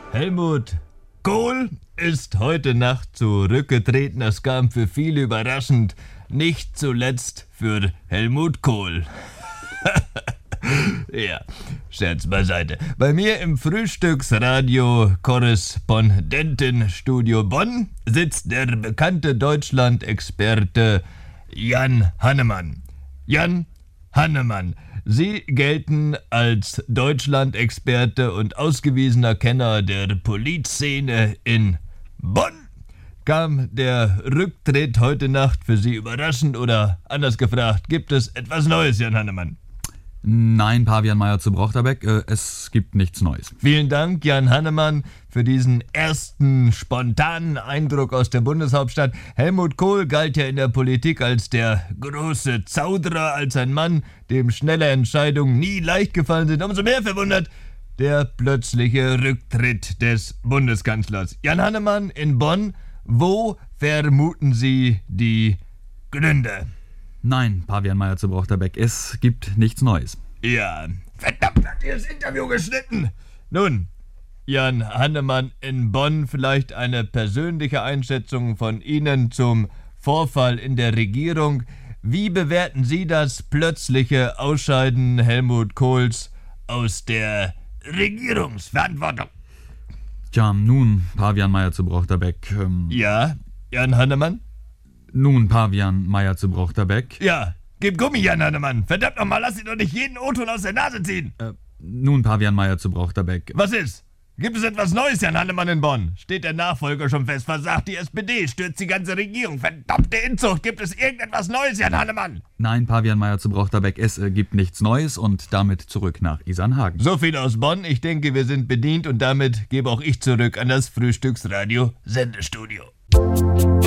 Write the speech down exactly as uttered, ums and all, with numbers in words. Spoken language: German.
Helmut Kohl ist heute Nacht zurückgetreten. Das kam für viele überraschend. Nicht zuletzt für Helmut Kohl. Ja, Scherz beiseite. Bei mir im Frühstücksradio-Korrespondentenstudio Bonn sitzt der bekannte Deutschland-Experte Jan Hannemann. Jan Hannemann, Sie gelten als Deutschland-Experte und ausgewiesener Kenner der Politszene in Bonn. Kam der Rücktritt heute Nacht für Sie überraschend oder anders gefragt, gibt es etwas Neues, Jan Hannemann? Nein, Pavian Meyer zu Brochterbeck, äh, es gibt nichts Neues. Vielen Dank, Jan Hannemann, für diesen ersten spontanen Eindruck aus der Bundeshauptstadt. Helmut Kohl galt ja in der Politik als der große Zauderer, als ein Mann, dem schnelle Entscheidungen nie leicht gefallen sind. Umso mehr verwundert der plötzliche Rücktritt des Bundeskanzlers. Jan Hannemann in Bonn, wo vermuten Sie die Gründe? Nein, Pavian Meyer zu Brochterbeck, es gibt nichts Neues. Ja, verdammt, hat ihr das Interview geschnitten. Nun, Jan Hannemann in Bonn, vielleicht eine persönliche Einschätzung von Ihnen zum Vorfall in der Regierung. Wie bewerten Sie das plötzliche Ausscheiden Helmut Kohls aus der Regierungsverantwortung? Tja, nun, Pavian Meyer zu Brochterbeck. Ähm, Ja, Jan Hannemann? Nun, Pavian Meyer zu Brochterbeck. Ja, gib Gummi, Jan Hannemann. Verdammt nochmal, lass Sie doch nicht jeden O-Ton aus der Nase ziehen. Äh, nun, Pavian Meyer zu Brochterbeck. Was ist? Gibt es etwas Neues, Jan Hannemann in Bonn? Steht der Nachfolger schon fest? Versagt die S P D? Stürzt die ganze Regierung? Verdammte Inzucht! Gibt es irgendetwas Neues, Jan Hannemann? Nein, Pavian Meyer zu Brochterbeck, es äh, gibt nichts Neues und damit zurück nach Isernhagen. So viel aus Bonn. Ich denke, wir sind bedient und damit gebe auch ich zurück an das Frühstücksradio-Sendestudio.